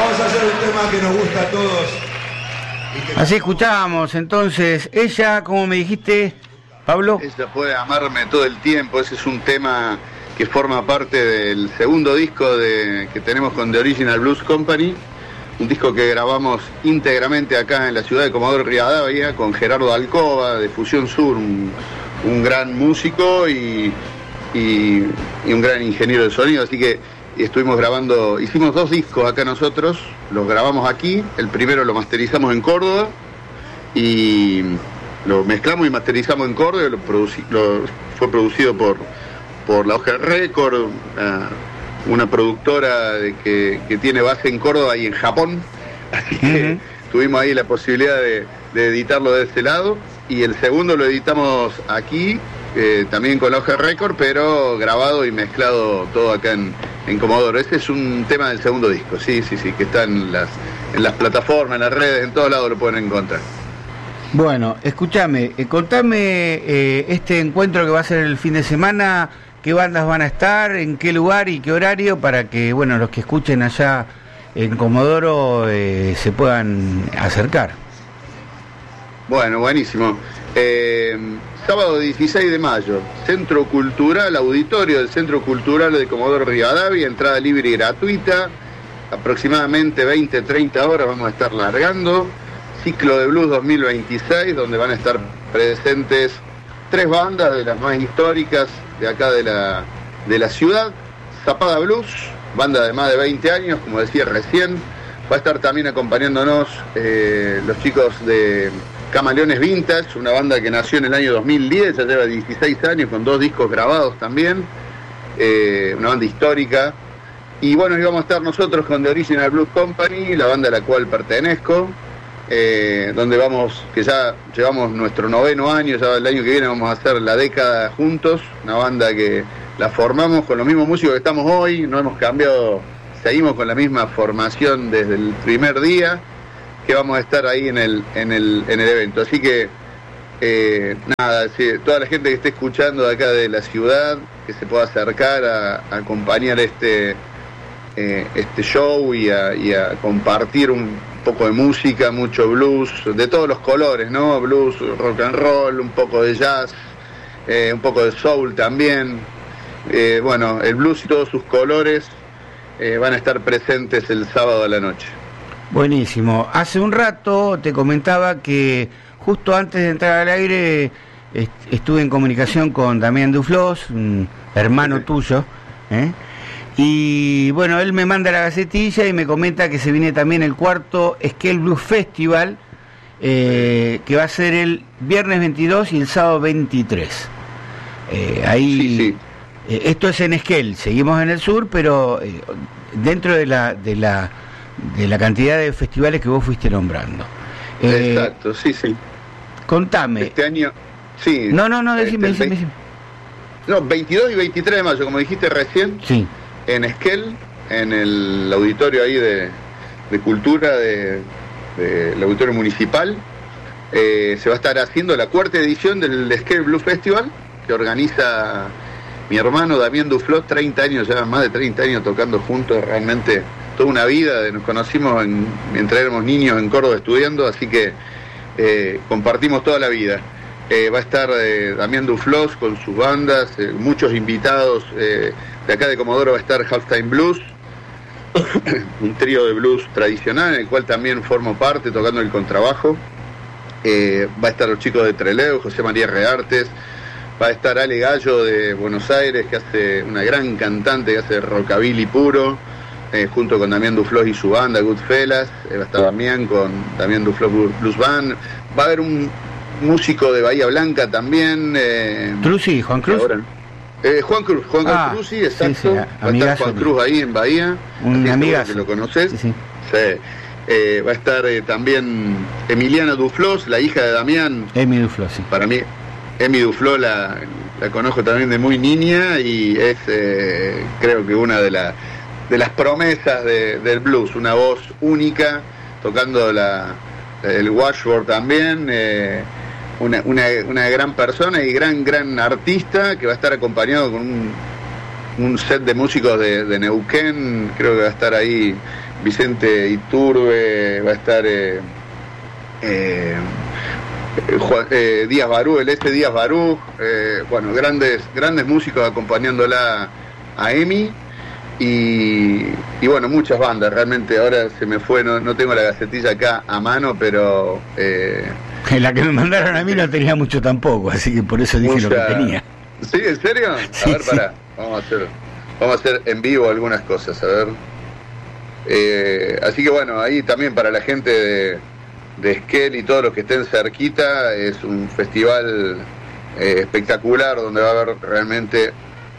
Vamos a hacer un tema que nos gusta a todos. Así escuchábamos entonces, ella, como me dijiste, Pablo. Ella puede amarme todo el tiempo. Ese es un tema que forma parte del segundo disco que tenemos con The Original Blues Company, un disco que grabamos íntegramente acá en la ciudad de Comodoro Rivadavia con Gerardo Alcoba de Fusión Sur, un gran músico y un gran ingeniero de sonido, así que estuvimos grabando, hicimos 2 discos acá nosotros, los grabamos aquí, el primero lo masterizamos en Córdoba y lo mezclamos y masterizamos en Córdoba, fue producido por La Hoja Record, una productora que tiene base en Córdoba y en Japón, así que tuvimos ahí la posibilidad de editarlo de ese lado, y el segundo lo editamos aquí, también con La Hoja Record, pero grabado y mezclado todo acá en Comodoro. Este es un tema del segundo disco, sí, que está en las plataformas, en las redes, en todos lados lo pueden encontrar. Bueno, escúchame, contame este encuentro que va a ser el fin de semana, qué bandas van a estar, en qué lugar y qué horario, para que, bueno, los que escuchen allá en Comodoro se puedan acercar. Bueno, buenísimo. Sábado 16 de mayo, Centro Cultural, auditorio del Centro Cultural de Comodoro Rivadavia, entrada libre y gratuita, aproximadamente 20-30 horas vamos a estar largando, ciclo de blues 2026, donde van a estar presentes 3 bandas de las más históricas de acá de la ciudad. Zapada Blues, banda de más de 20 años, como decía recién, va a estar también acompañándonos los chicos de Camaleones Vintage, una banda que nació en el año 2010, ya lleva 16 años con 2 discos grabados también, una banda histórica. Y bueno, íbamos a estar nosotros con The Original Blues Company, la banda a la cual pertenezco, donde que ya llevamos nuestro 9º año, ya el año que viene vamos a hacer la década juntos, una banda que la formamos con los mismos músicos que estamos hoy, no hemos cambiado, seguimos con la misma formación desde el primer día que vamos a estar ahí en el evento. Así que nada, sí, toda la gente que esté escuchando de acá de la ciudad, que se pueda acercar a acompañar este show y a compartir un poco de música, mucho blues, de todos los colores, ¿no? Blues, rock and roll, un poco de jazz, un poco de soul también. Bueno, el blues y todos sus colores van a estar presentes el sábado a la noche. Buenísimo. Hace un rato te comentaba que justo antes de entrar al aire estuve en comunicación con Damián Duflos, un hermano tuyo, y bueno, él me manda la gacetilla y me comenta que se viene también el 4º Esquel Blues Festival, que va a ser el viernes 22 y el sábado 23. Ahí, sí. Esto es en Esquel, seguimos en el sur, pero dentro de la cantidad de festivales que vos fuiste nombrando. Exacto, sí. Contame. Este año, sí. No, decime. No, 22 y 23 de mayo, como dijiste recién, sí. En Esquel, en el auditorio ahí de cultura del auditorio municipal, se va a estar haciendo la 4ª edición del Esquel Blues Festival, que organiza mi hermano Damián Duflos, 30 años, ya más de 30 años tocando juntos, realmente toda una vida, nos conocimos mientras éramos niños en Córdoba estudiando, así que compartimos toda la vida. Va a estar Damián Duflos con sus bandas, muchos invitados, de acá de Comodoro va a estar Halftime Blues, un trío de blues tradicional, en el cual también formo parte, tocando el contrabajo. Va a estar los chicos de Trelew, José María Reartes, va a estar Ale Gallo de Buenos Aires, que hace una gran cantante, que hace rockabilly puro, junto con Damián Duflos y su banda Goodfellas. Va a estar Damián con Damián Duflos Blues Band. Va a haber un músico de Bahía Blanca también. Truzzi, Juan Cruz. Juan Cruz, sí, exacto. Sí, va a estar Juan Cruz ahí en Bahía. Un amigo que lo conoces. Sí. Va a estar también Emiliana Duflos, la hija de Damián. Emi Duflos, sí. Para mí, Emi Duflos la conozco también de muy niña y es, creo que una de las promesas del blues, una voz única, tocando el washboard también, una gran persona y gran artista, que va a estar acompañado con un set de músicos de Neuquén. Creo que va a estar ahí Vicente Iturbe, va a estar Díaz Barú, el Díaz Barú, bueno, grandes músicos acompañándola a Emi. Y bueno, muchas bandas, realmente ahora se me fue, no tengo la gacetilla acá a mano, pero... la que me mandaron a mí no tenía mucho tampoco, así que por eso dije lo que tenía. ¿Sí? ¿En serio? Sí, a ver, pará, vamos a hacer en vivo algunas cosas, a ver. Así que bueno, ahí también para la gente de Esquel y todos los que estén cerquita, es un festival espectacular donde va a haber realmente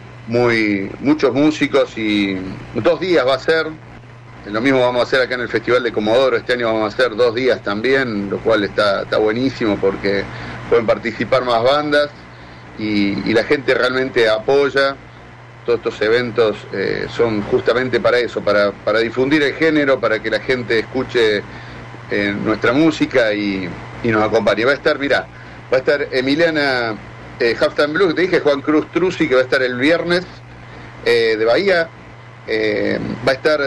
muchos músicos, y 2 días va a ser. Lo mismo vamos a hacer acá en el Festival de Comodoro. Este año vamos a hacer 2 días también, lo cual está buenísimo porque pueden participar más bandas y la gente realmente apoya. Todos estos eventos son justamente para eso, para difundir el género, para que la gente escuche nuestra música y nos acompañe. Va a estar Emiliana Halftime Blues, te dije, Juan Cruz Truzzi, que va a estar el viernes, de Bahía. Va a estar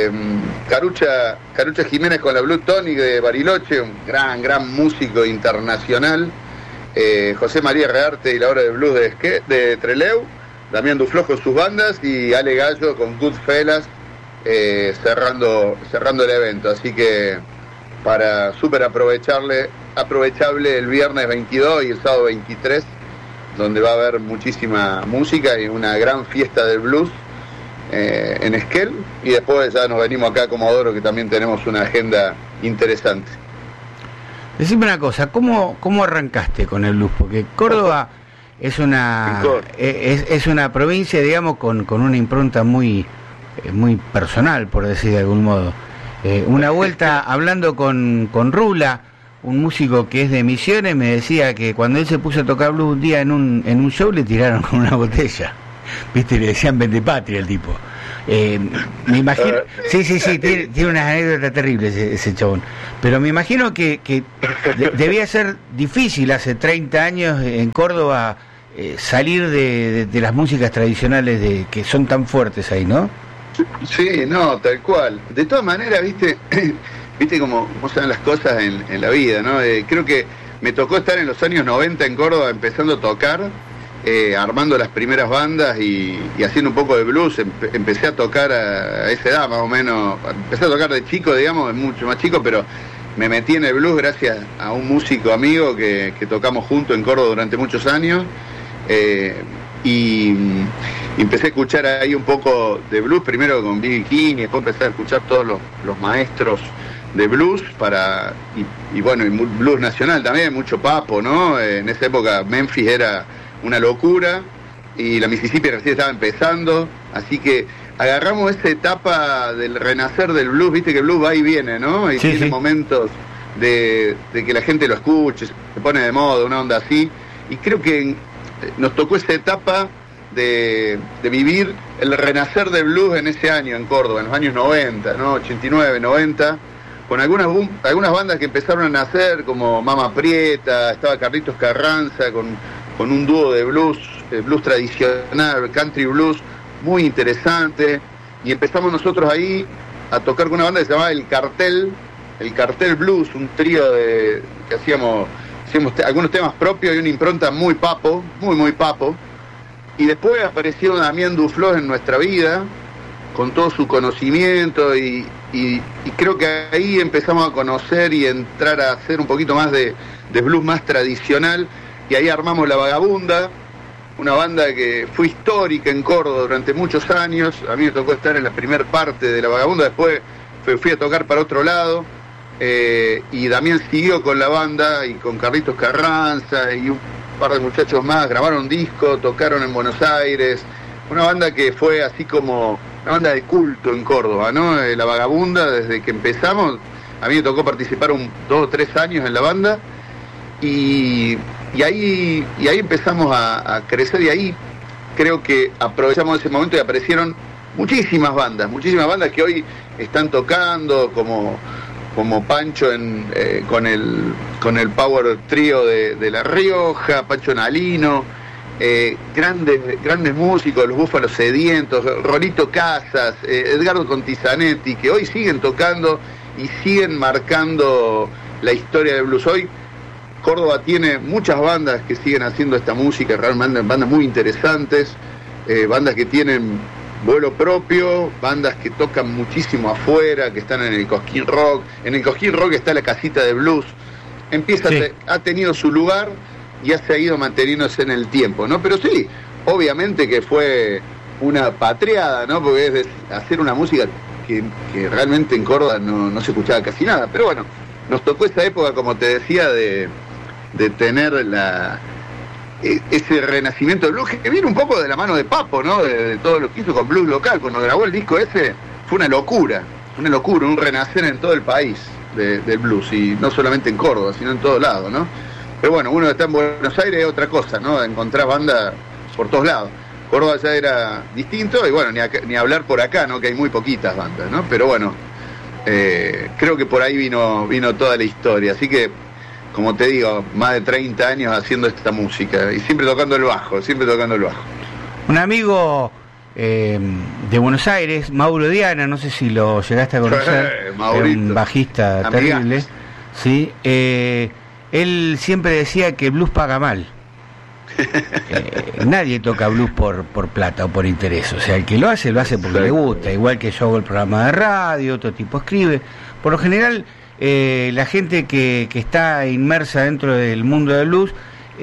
Carucha Jiménez con la Blue Tonic de Bariloche, un gran músico internacional. José María Rearte y la hora de blues de Trelew, Damián Duflo con sus bandas, y Ale Gallo con Goodfellas cerrando el evento. Así que para súper aprovechable el viernes 22 y el sábado 23, donde va a haber muchísima música y una gran fiesta del blues en Esquel, y después ya nos venimos acá a Comodoro, que también tenemos una agenda interesante. Decime una cosa, ¿cómo arrancaste con el blues? Porque Córdoba es una provincia, digamos, con una impronta muy personal, por decir de algún modo. Una vuelta hablando con Rula, un músico que es de Misiones, me decía que cuando él se puso a tocar blues un día en un show, le tiraron con una botella, ¿viste? Le decían vende patria el tipo. Me imagino, sí, tiene unas anécdotas terribles ese chabón, pero me imagino que debía ser difícil hace 30 años en Córdoba salir de las músicas tradicionales que son tan fuertes ahí, ¿no? Sí, no, tal cual. De todas maneras, viste cómo son las cosas en la vida, ¿no? Creo que me tocó estar en los años 90 en Córdoba empezando a tocar, armando las primeras bandas y haciendo un poco de blues. Empecé a tocar a esa edad más o menos, empecé a tocar de chico, digamos, mucho más chico, pero me metí en el blues gracias a un músico amigo que tocamos juntos en Córdoba durante muchos años, y empecé a escuchar ahí un poco de blues, primero con B.B. King, y después empecé a escuchar todos los maestros de blues y blues nacional también, mucho Papo, ¿no? En esa época Memphis era una locura y la Mississippi recién estaba empezando, así que agarramos esa etapa del renacer del blues. Viste que el blues va y viene, ¿no? Y tiene momentos de que la gente lo escuche, se pone de moda, una onda así, y creo que nos tocó esa etapa de vivir el renacer del blues en ese año en Córdoba, en los años 90, ¿no? 89, 90, con algunas bandas que empezaron a nacer, como Mama Prieta, estaba Carlitos Carranza con un dúo de blues tradicional, country blues, muy interesante, y empezamos nosotros ahí a tocar con una banda que se llamaba El Cartel Blues, un trío que hacíamos algunos temas propios y una impronta muy papo, muy papo. Y después apareció Damián Duflo en nuestra vida, con todo su conocimiento, y creo que ahí empezamos a conocer y entrar a hacer un poquito más de blues más tradicional, y ahí armamos La Vagabunda, una banda que fue histórica en Córdoba durante muchos años. A mí me tocó estar en la primer parte de La Vagabunda, después fui a tocar para otro lado, y Damián siguió con la banda y con Carlitos Carranza y un par de muchachos más, grabaron un disco, tocaron en Buenos Aires, una banda que fue así como una banda de culto en Córdoba, ¿no? La Vagabunda, desde que empezamos, a mí me tocó participar 2 o 3 años en la banda, y ahí empezamos a crecer, y ahí creo que aprovechamos ese momento y aparecieron muchísimas bandas que hoy están tocando, como Pancho con el Power Trío de La Rioja, Pancho Nalino, grandes músicos, los Búfalos Sedientos, Rolito Casas, Edgardo Contizanetti, que hoy siguen tocando y siguen marcando la historia del blues. Hoy Córdoba tiene muchas bandas que siguen haciendo esta música, realmente bandas muy interesantes, bandas que tienen vuelo propio, bandas que tocan muchísimo afuera, que están en el Cosquín Rock. En el Cosquín Rock está la casita de blues. Ha tenido su lugar y se ha ido manteniéndose en el tiempo, ¿no? Pero sí, obviamente que fue una patriada, ¿no? Porque es hacer una música que realmente en Córdoba no se escuchaba casi nada. Pero bueno, nos tocó esa época, como te decía, de tener ese renacimiento del blues, que viene un poco de la mano de Papo, ¿no? De todo lo que hizo con blues local. Cuando grabó el disco ese, fue una locura, un renacer en todo el país del blues, y no solamente en Córdoba, sino en todos lados, ¿no? Pero bueno, uno está en Buenos Aires es otra cosa, ¿no? Encontrar bandas por todos lados. Córdoba ya era distinto, y bueno, ni hablar por acá, ¿no? Que hay muy poquitas bandas, ¿no? Pero bueno, creo que por ahí vino toda la historia. Así que, como te digo, más de 30 años haciendo esta música, y siempre tocando el bajo. Un amigo de Buenos Aires, Mauro Diana, no sé si lo llegaste a conocer, un bajista terrible, ¿sí? Él siempre decía que el blues paga mal. Nadie toca blues por plata o por interés. O sea, el que lo hace porque le gusta. Igual que yo hago el programa de radio, otro tipo escribe. Por lo general, la gente que está inmersa dentro del mundo del blues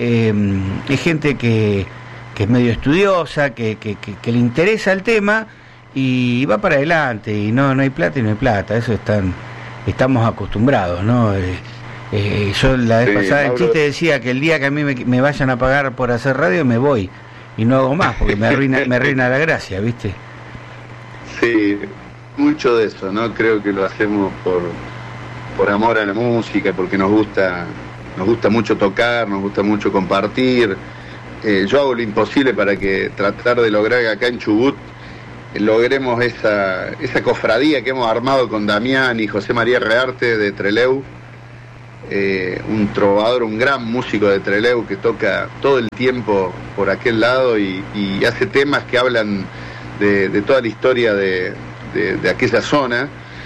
es gente que es medio estudiosa, que le interesa el tema y va para adelante. Y no hay plata y no hay plata. Eso estamos acostumbrados, ¿no? Yo la vez pasada en chiste decía que el día que a mí me vayan a pagar por hacer radio me voy y no hago más porque me arruina la gracia, ¿viste? Sí, mucho de eso, ¿no? Creo que lo hacemos por amor a la música, porque nos gusta mucho tocar, nos gusta mucho compartir. Yo hago lo imposible para que tratar de lograr que acá en Chubut logremos esa cofradía que hemos armado con Damián y José María Rearte de Trelew. Un trovador, un gran músico de Trelew que toca todo el tiempo por aquel lado y hace temas que hablan de toda la historia de aquella zona,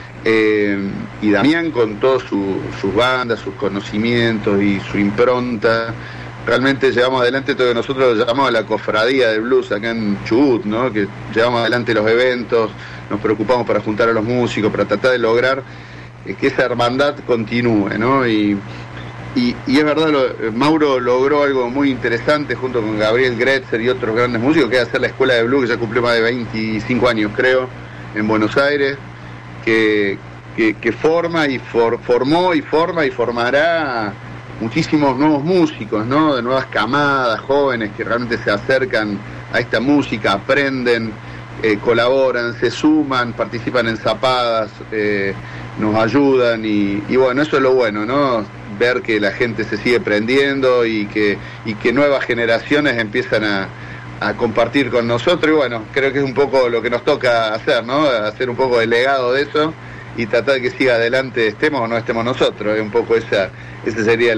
y Damián con todas sus bandas, sus conocimientos y su impronta, realmente llevamos adelante todo lo que nosotros lo llamamos la cofradía del blues acá en Chubut, ¿no? Que llevamos adelante los eventos, nos preocupamos para juntar a los músicos, para tratar de lograr que esa hermandad continúe, ¿no? Y es verdad, Mauro logró algo muy interesante junto con Gabriel Gretzer y otros grandes músicos, que es hacer la escuela de blues, que ya cumplió más de 25 años, creo, en Buenos Aires, que forma y formó y forma y formará muchísimos nuevos músicos, ¿no? De nuevas camadas, jóvenes que realmente se acercan a esta música, aprenden, colaboran, se suman, participan en zapadas, nos ayudan y bueno, eso es lo bueno, ¿no? Ver que la gente se sigue prendiendo y que nuevas generaciones empiezan a compartir con nosotros, y bueno, creo que es un poco lo que nos toca hacer, ¿no? Hacer un poco el legado de eso y tratar de que siga adelante, estemos o no estemos nosotros. Es un poco esa sería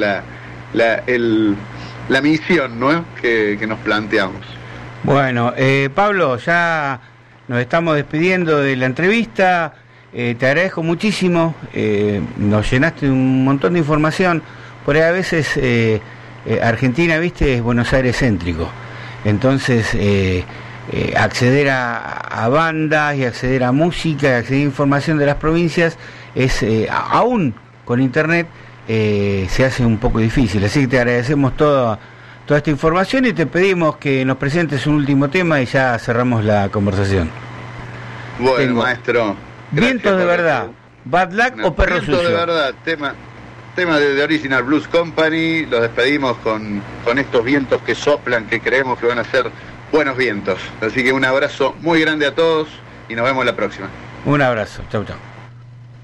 la misión, ¿no? que nos planteamos. Bueno, Pablo, ya nos estamos despidiendo de la entrevista. Te agradezco muchísimo, nos llenaste un montón de información. Por ahí a veces Argentina, viste, es Buenos Aires céntrico, entonces acceder a bandas y acceder a música y acceder a información de las provincias es aún con internet se hace un poco difícil. Así que te agradecemos toda esta información y te pedimos que nos presentes un último tema y ya cerramos la conversación. Bueno, maestro, Vientos de verdad, Bad Luck o Perro Sucio. Vientos de verdad, tema de The Original Blues Company. Los despedimos con estos vientos que soplan, que creemos que van a ser buenos vientos. Así que un abrazo muy grande a todos y nos vemos la próxima. Un abrazo, chau chau.